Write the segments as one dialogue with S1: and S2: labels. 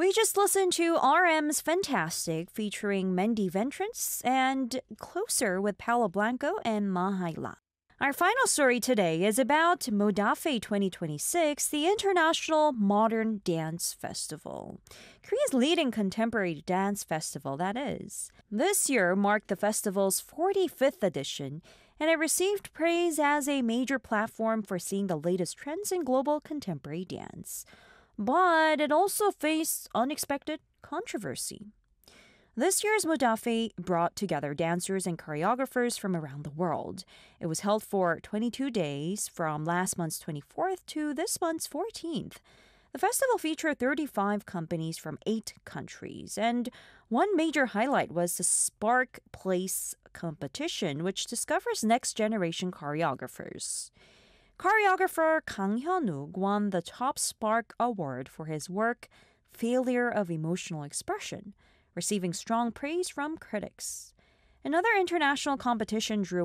S1: We just listened to RM's Fantastic featuring Mendy Ventrance and Closer with Paolo Blanco and Mahaila. Our final story today is about Modafe 2026, the International Modern Dance Festival. Korea's leading contemporary dance festival, that is. This year marked the festival's 45th edition, and it received praise as a major platform for seeing the latest trends in global contemporary dance. But it also faced unexpected controversy. This year's Modafe brought together dancers and choreographers from around the world. It was held for 22 days from last month's 24th to this month's 14th. The festival featured 35 companies from 8 countries, and one major highlight was the Spark Place competition, which discovers next-generation choreographers. Choreographer Kang Hyun-wook won the Top Spark Award for his work, Failure of Emotional Expression, receiving strong praise from critics. Another international competition drew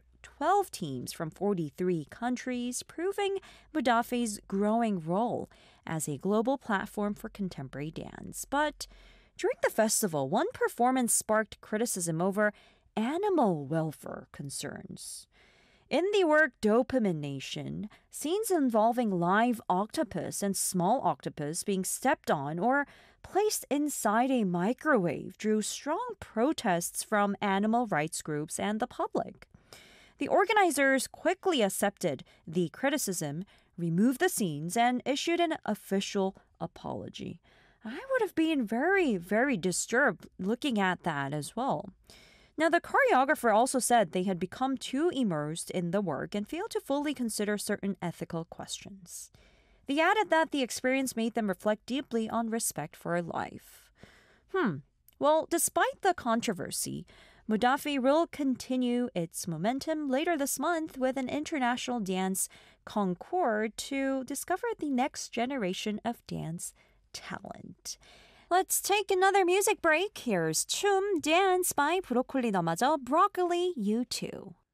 S1: 112 teams from 43 countries, proving Modafe's growing role as a global platform for contemporary dance. But during the festival, one performance sparked criticism over animal welfare concerns. In the work Dopamine Nation, scenes involving live octopus and small octopus being stepped on or placed inside a microwave drew strong protests from animal rights groups and the public. The organizers quickly accepted the criticism, removed the scenes, and issued an official apology. I would have been very, very disturbed looking at that as well. Now, the choreographer also said they had become too immersed in the work and failed to fully consider certain ethical questions. They added that the experience made them reflect deeply on respect for life. Well, despite the controversy, Modafe will continue its momentum later this month with an international dance concours to discover the next generation of dance talent. Let's take another music break. Here's 춤 Dance by 브로콜리 너마저 Broccoli U2.